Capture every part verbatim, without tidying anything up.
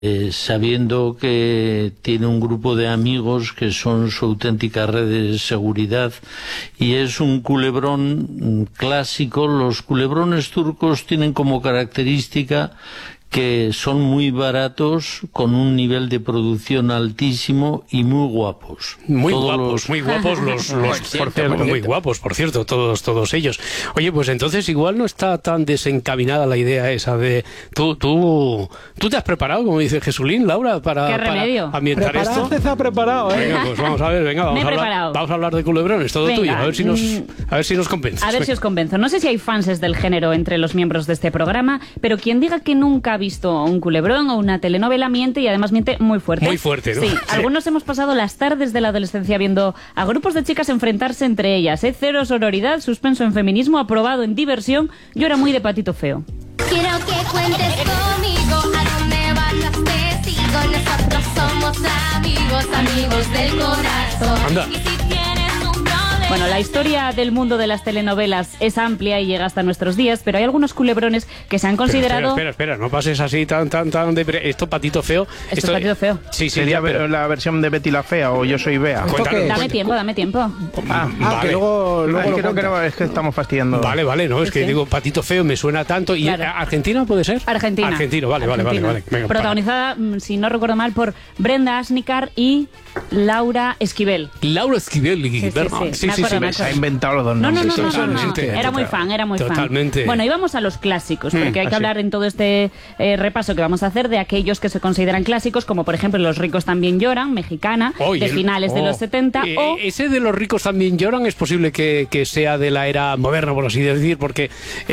Eh, sabiendo que tiene un grupo de amigos que son su auténtica red de seguridad, y es un culebrón clásico. Los culebrones turcos tienen como característica que son muy baratos, con un nivel de producción altísimo y muy guapos. Muy todos guapos, los... muy guapos los, los por cierto, muy guapos, por cierto, todos todos ellos. Oye, pues entonces igual no está tan desencaminada la idea esa de tú tú tú te has preparado, como dice Jesulín, Laura, para, ¿Qué remedio? para ambientar esto. Se ha preparado, ¿eh? Venga, pues vamos a ver, venga, vamos, Me he a hablar, preparado. vamos a hablar de culebrones, todo Venga, tuyo, a ver si nos mm, a ver si nos convences. A ver si os convenzo. No sé si hay fans del género entre los miembros de este programa, pero quien diga que nunca ha visto un culebrón o una telenovela miente, y además miente muy fuerte. Muy fuerte, ¿no? Sí, Sí. algunos hemos pasado las tardes de la adolescencia viendo a grupos de chicas enfrentarse entre ellas, ¿eh? Cero sororidad, suspenso en feminismo, aprobado en diversión. Yo era muy de Patito Feo. Quiero que cuentes conmigo, a dónde vayas te sigo. Nosotros somos amigos, amigos del corazón. Anda. Y si tienes un problema... Bueno, la historia del mundo de las telenovelas es amplia y llega hasta nuestros días, pero hay algunos culebrones que se han considerado... Espera, espera, espera, no pases así tan, tan, tan... De... Esto Patito Feo... Esto es Patito Feo. Sí, sí, Sería ya, pero... la versión de Betty la Fea o Yo soy Bea. Cuéntanos, ¿Esto qué es? Dame cuéntanos. tiempo, dame tiempo. Ah, Vale. que luego, luego Ah, es, lo que no cuenta. queremos, es que estamos fastidiando. Vale, vale, no, es Sí, que sí. digo, Patito Feo me suena tanto. ¿Y Claro. Argentina puede ser? Argentina. Argentino, vale, vale, vale. Argentina. vale. Venga, Protagonizada, mm, si no recuerdo mal, por Brenda Asnicar y Laura Esquivel. para. Laura Esquivel y Sí, sí, Berman. sí. Me acuerdo, me Se ha acuerdo. inventado los dos No, no, nombres. no, no, no, no. Totalmente, Era total. muy fan, era muy Totalmente. fan. Bueno, y vamos a los clásicos, porque Mm, hay que así. hablar en todo este eh, repaso que vamos a hacer de aquellos que se consideran clásicos, como por ejemplo Los ricos también lloran, mexicana, Oye, de el- finales de oh. los setenta, Eh, o... ese de Los ricos también lloran es posible que, que sea de la era moderna, por así decir, porque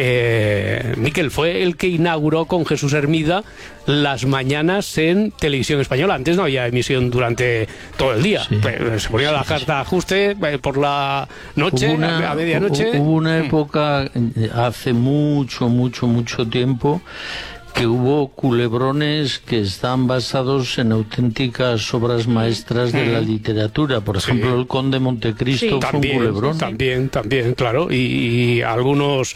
eh, Miquel fue el que inauguró con Jesús Hermida las mañanas en Televisión Española. Antes no había emisión durante todo el día. Sí. Pues, se ponía la carta de ajuste eh, por la noche, Hubo una- a medianoche. hu- Hubo una época, eh, hace mucho, mucho, mucho tiempo, que hubo culebrones que están basados en auténticas obras maestras de la literatura. Por Sí. ejemplo, El Conde de Montecristo Sí. fue un También, culebrón. también, también, claro. Y, y algunos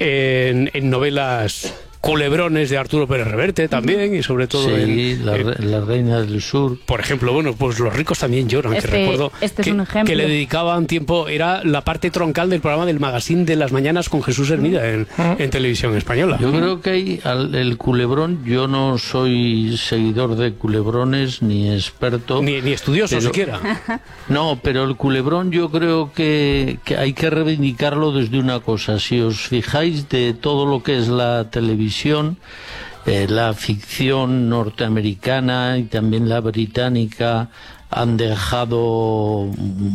en, en novelas culebrones de Arturo Pérez Reverte también, y sobre todo Sí, en, la, en- re- la Reina del Sur. por ejemplo, bueno, pues Los ricos también lloran, Este- que recuerdo este es que, un ejemplo. que le dedicaban tiempo, era la parte troncal del programa del magazine de las mañanas con Jesús Hermida en, en Televisión Española. Yo creo que hay al- el culebrón, yo no soy seguidor de culebrones ni experto. Ni, ni estudioso Pero- siquiera. No, pero el culebrón yo creo que, que hay que reivindicarlo desde una cosa. Si os fijáis de todo lo que es la televisión, eh, la ficción norteamericana y también la británica han dejado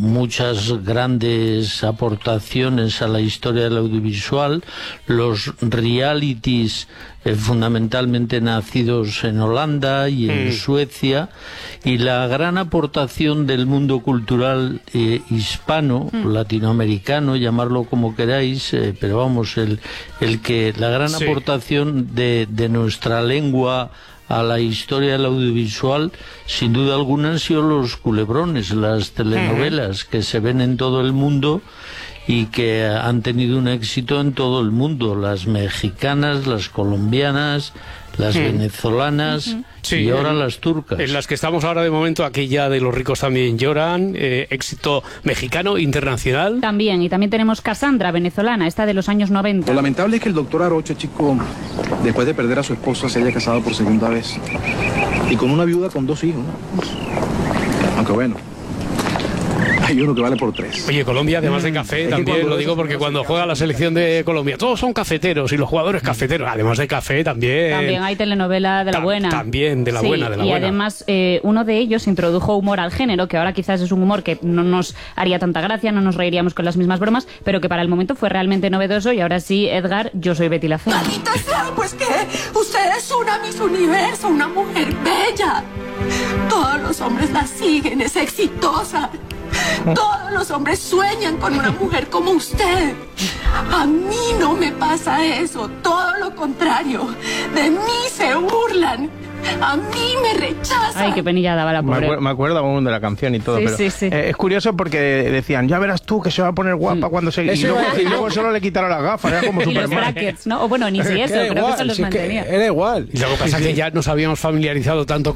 muchas grandes aportaciones a la historia del audiovisual. Los realities, eh, fundamentalmente nacidos en Holanda y en Mm. Suecia, y la gran aportación del mundo cultural eh, hispano, latinoamericano, llamarlo como queráis, eh, pero vamos, el, el que la gran Sí. aportación de, de nuestra lengua a la historia del audiovisual, sin duda alguna, han sido los culebrones, las telenovelas que se ven en todo el mundo y que han tenido un éxito en todo el mundo, las mexicanas, las colombianas, las venezolanas Sí, y ahora en- las turcas. En las que estamos ahora de momento, aquella de Los ricos también lloran, eh, éxito mexicano, internacional. También, y también tenemos Cassandra, venezolana, esta de los años noventa. Lo lamentable es que el doctor Arocho, chico, después de perder a su esposa, se haya casado por segunda vez. Y con una viuda con dos hijos. Aunque bueno, hay uno que vale por tres. Oye, Colombia, además de café, que también cuando lo digo eso porque se cuando hace juega la selección de Colombia, todos son cafeteros y los jugadores cafeteros, además de café también. También hay telenovela de la Tam- buena. también, de la Sí, buena, de la y buena. además eh, uno de ellos introdujo humor al género, que ahora quizás es un humor que no nos haría tanta gracia, no nos reiríamos con las mismas bromas, pero que para el momento fue realmente novedoso. Y ahora sí, Edgar, yo soy Betty la Fea. Maldita sea, pues que usted es una Miss Universo, una mujer bella. Todos los hombres la siguen, es exitosa. Todos los hombres sueñan con una mujer como usted. A mí no me pasa eso, todo lo contrario. De mí se burlan. A mí me rechaza. Ay, qué penilla daba la Me, pobre. acuer- me acuerdo aún de la canción y todo, Sí, pero sí, sí. eh, es curioso porque decían, ya verás tú que se va a poner guapa cuando se... Y Eso luego, iba a decir y luego yo. solo le quitaron las gafas, era como Y los Superman. brackets, ¿no? O bueno, ni si Que eso, era creo que igual, eso los si es que mantenía. era igual. Y lo que pasa es que ya nos habíamos familiarizado tanto